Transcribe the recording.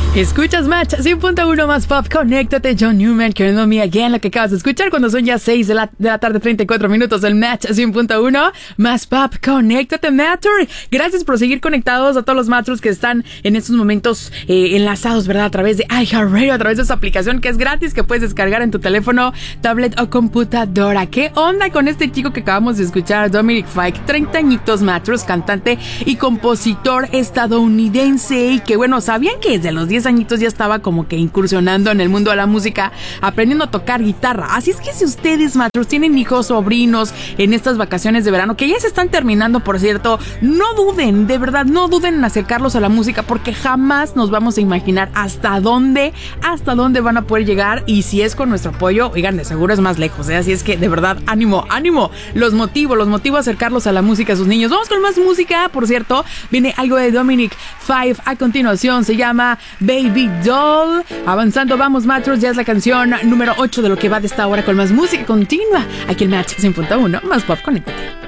Escuchas Match 100.1 más pop, conéctate, John Newman, que no me again, lo que acabas de escuchar cuando son ya 6 de la tarde, 34 minutos, el Match 100.1 más pop, conéctate, Matcher. Gracias por seguir conectados a todos los Matchers que están en estos momentos enlazados, ¿verdad? A través de iHeartRadio, a través de esa aplicación que es gratis, que puedes descargar en tu teléfono, tablet o computadora. ¿Qué onda con este chico que acabamos de escuchar? Dominic Fike, 30 añitos, Matchers, cantante y compositor estadounidense, y que bueno, ¿sabían que desde los 10 añitos ya estaba como que incursionando en el mundo de la música, aprendiendo a tocar guitarra? Así es que si ustedes, Matchers, tienen hijos, sobrinos en estas vacaciones de verano, que ya se están terminando, por cierto, no duden, de verdad, no duden en acercarlos a la música, porque jamás nos vamos a imaginar hasta dónde van a poder llegar, y si es con nuestro apoyo, oigan, de seguro es más lejos, ¿eh? Así es que, de verdad, ánimo, los motivo a acercarlos a la música a sus niños. Vamos con más música, por cierto, viene algo de Dominic Five a continuación, se llama Baby Doll. Avanzando, vamos, Matchers, ya es la canción número 8 de lo que va de esta hora con más música continua. Aquí el Match 100.1 más pop, conéctate.